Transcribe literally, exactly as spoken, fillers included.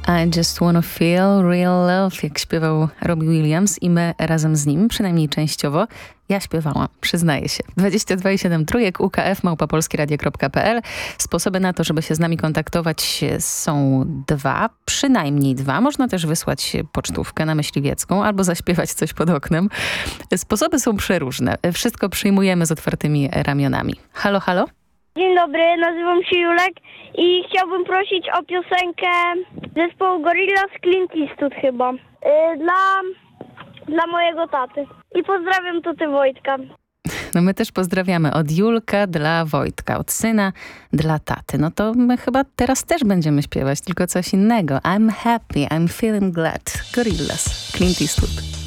I just wanna feel real love, jak śpiewał Robbie Williams i my razem z nim, przynajmniej częściowo. Ja śpiewałam, przyznaję się. dwadzieścia dwa i siedem trójek, U K F małpa polskieradio kropka p l. Sposoby na to, żeby się z nami kontaktować są dwa, przynajmniej dwa. Można też wysłać pocztówkę na Myśliwiecką albo zaśpiewać coś pod oknem. Sposoby są przeróżne. Wszystko przyjmujemy z otwartymi ramionami. Halo, halo? Dzień dobry, nazywam się Julek i chciałbym prosić o piosenkę zespołu Gorillaz, Clint Eastwood chyba. Yy, dla, dla mojego taty. I pozdrawiam tutaj Wojtka. No my też pozdrawiamy od Julka dla Wojtka, od syna dla taty. No to my chyba teraz też będziemy śpiewać, tylko coś innego. I'm happy, I'm feeling glad. Gorillaz, Clint Eastwood.